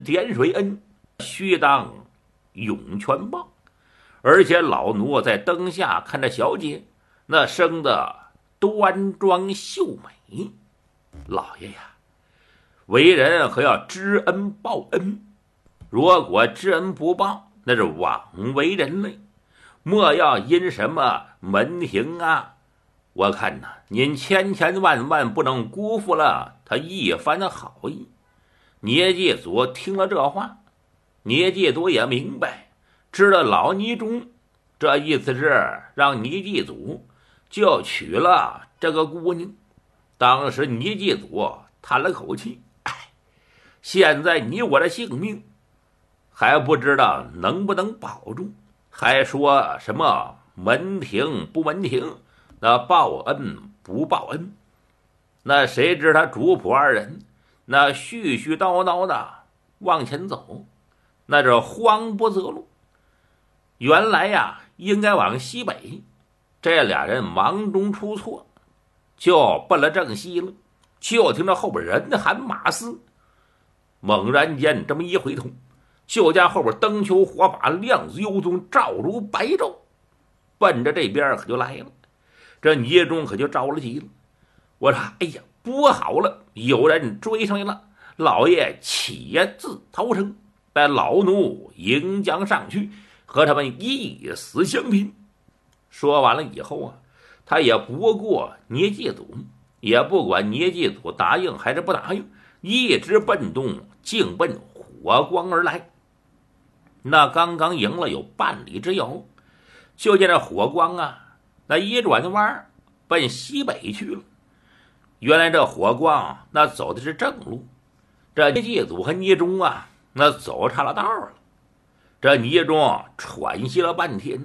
点水恩，须当涌泉报。而且老奴在灯下看着小姐，那生的端庄秀美。老爷呀，为人可要知恩报恩，如果知恩不报，那是枉为人类。莫要因什么门庭啊，我看呐，您千万不能辜负了他一番的好意。聂继祖听了这话，聂继祖也明白，知道老倪中这意思是让倪继祖就娶了这个姑娘。当时倪继祖叹了口气，现在你我的性命还不知道能不能保住，还说什么门庭不门庭，那报恩不报恩。那谁知他主仆二人那絮絮叨叨的往前走，那是慌不择路。原来呀，应该往西北，这俩人忙中出错，就奔了正西了。就听到后边人喊马嘶，猛然间这么一回头，就见后边灯球火把亮子幽宗，照如白昼，奔着这边可就来了。这聂中可就着了急了，我说哎呀，不好了，有人追上来了，老爷且自逃生，带老奴迎将上去，和他们一死相拼。说完了以后啊，他也不过聂继祖，也不管聂继祖答应还是不答应，一直奔东，径奔火光而来。那刚刚赢了有半里之遥，就见这火光啊，那一转弯奔西北去了。原来这火光那走的是正路，这聂继祖和聂忠啊，那走岔了道了。这聂忠喘息了半天，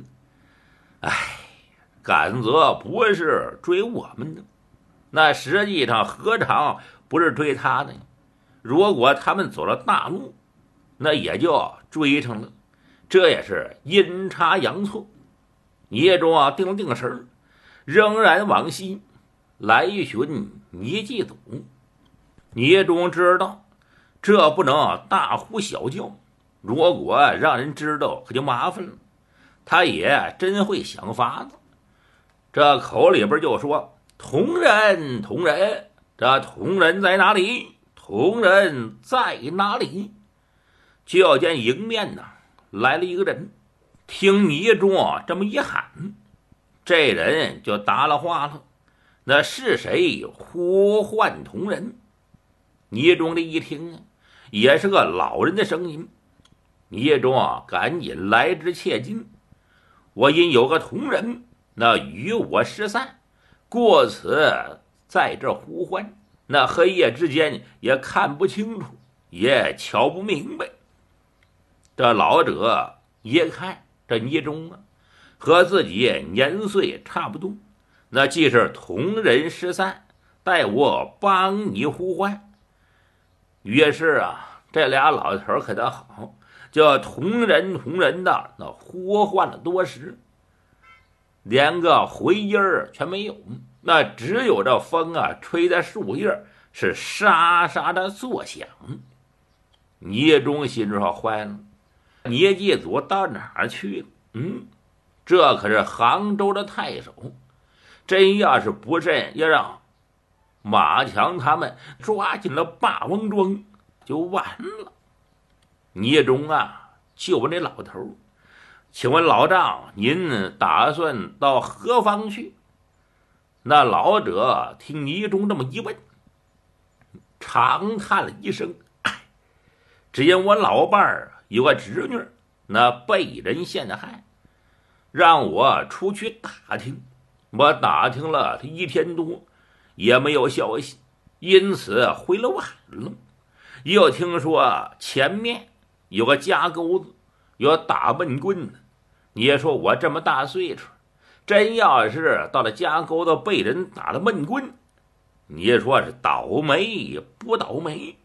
敢则不是追我们的，那实际上何尝不是追他的？如果他们走了大路，那也就追上了，这也是阴差阳错。聂忠啊，定了定神，仍然往西来寻聂继祖。聂忠知道这不能大呼小叫，如果让人知道可就麻烦了。他也真会想法子，这口里边就说同人同人，这同人在哪里？同人在哪里？就见迎面呢来了一个人，听聂忠这么一喊，这人就答了话了，那是谁呼唤同人？聂忠这一听啊，也是个老人的声音。聂忠赶紧来之切近，我因有个同人那与我失散，过此在这呼唤，那黑夜之间也看不清楚，也瞧不明白。这老者一看这聂忠啊，和自己年岁差不多，那既是同人失散，待我帮你呼唤。于是啊，这俩老头可倒好，就同人的那呼唤了多时，连个回音儿全没有，那只有这风啊吹在树叶是沙沙的作响。聂忠心说坏了，聂继祖到哪儿去了？这可是杭州的太守，真要是不慎，要让马强他们抓进了霸王庄，就完了。聂忠啊，就问这老头，请问老丈，您打算到何方去？那老者听聂忠这么一问，长叹了一声，只因我老伴儿有个侄女，那被人陷害，让我出去打听。我打听了他1天多，也没有消息，因此回了晚了。又听说前面有个家沟子，有打闷棍的。你说我这么大岁数，真要是到了家沟子被人打了闷棍，你说是倒霉不倒霉？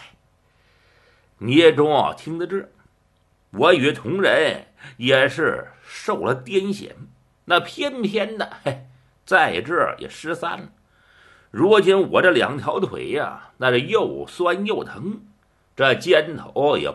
聂忠听得这，我与同人也是受了癫痫，那偏偏的在这也失散了。如今我这2条腿呀，那是又酸又疼， 这肩头也